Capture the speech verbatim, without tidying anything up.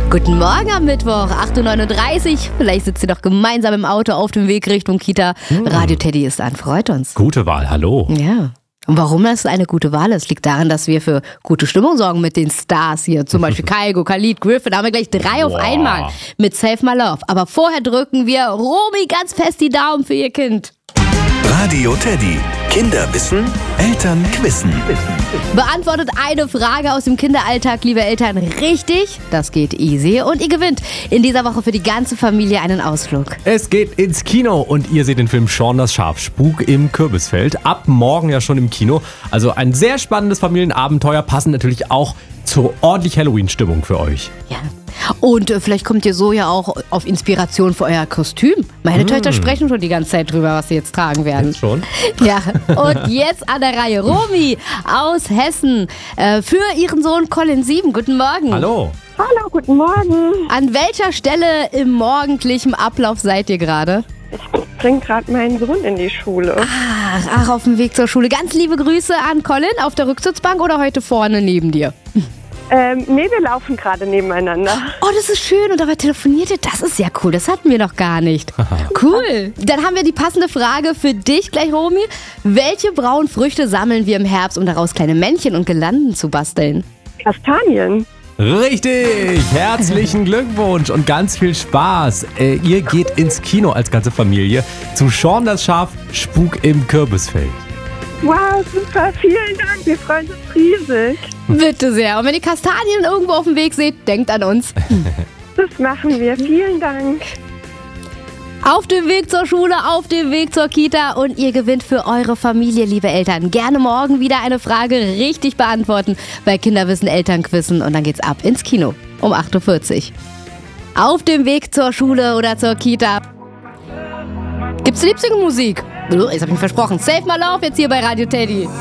Guten Morgen am Mittwoch, acht Uhr neununddreißig. Vielleicht sitzt ihr doch gemeinsam im Auto auf dem Weg Richtung Kita. Hm. Radio Teddy ist an, freut uns. Gute Wahl, hallo. Ja. Und warum das eine gute Wahl ist, liegt daran, dass wir für gute Stimmung sorgen mit den Stars hier. Zum Beispiel Kaigo, Khalid, Griffin. Da haben wir gleich drei auf Boah. einmal mit Save My Love. Aber vorher drücken wir Romy ganz fest die Daumen für ihr Kind. Radio Teddy. Kinder wissen, Eltern quissen. Beantwortet eine Frage aus dem Kinderalltag, liebe Eltern, richtig. Das geht easy. Und ihr gewinnt in dieser Woche für die ganze Familie einen Ausflug. Es geht ins Kino und ihr seht den Film Shaun das Schaf, Spuk im Kürbisfeld. Ab morgen ja schon im Kino. Also ein sehr spannendes Familienabenteuer, passend natürlich auch zur ordentlich Halloween-Stimmung für euch. Ja. Und äh, vielleicht kommt ihr so ja auch auf Inspiration für euer Kostüm. Meine mm. Töchter sprechen schon die ganze Zeit drüber, was sie jetzt tragen werden. Jetzt schon? Ja, und jetzt an der Reihe Romy aus Hessen äh, für ihren Sohn Colin sieben. Guten Morgen. Hallo. Hallo, guten Morgen. An welcher Stelle im morgendlichen Ablauf seid ihr gerade? Ich bringe gerade meinen Sohn in die Schule. Ach, ach, auf dem Weg zur Schule. Ganz liebe Grüße an Colin auf der Rücksitzbank oder heute vorne neben dir? Ähm, nee, wir laufen gerade nebeneinander. Oh, das ist schön. Und dabei telefoniert ihr. Das ist ja cool. Das hatten wir noch gar nicht. Cool. Dann haben wir die passende Frage für dich gleich, Romy. Welche braunen Früchte sammeln wir im Herbst, um daraus kleine Männchen und Girlanden zu basteln? Kastanien. Richtig. Herzlichen Glückwunsch und ganz viel Spaß. Äh, ihr geht ins Kino als ganze Familie zu Shaun das Schaf, Spuk im Kürbisfeld. Wow, super. Vielen Dank. Wir freuen uns riesig. Bitte sehr. Und wenn ihr Kastanien irgendwo auf dem Weg seht, denkt an uns. Das machen wir. Vielen Dank. Auf dem Weg zur Schule, auf dem Weg zur Kita und ihr gewinnt für eure Familie, liebe Eltern. Gerne morgen wieder eine Frage richtig beantworten bei Kinderwissen Elternquissen und dann geht's ab ins Kino um acht Uhr vierzig. Auf dem Weg zur Schule oder zur Kita. Gibt's Lieblingsmusik? Jetzt hab ich mich versprochen. Save My Love jetzt hier bei Radio Teddy.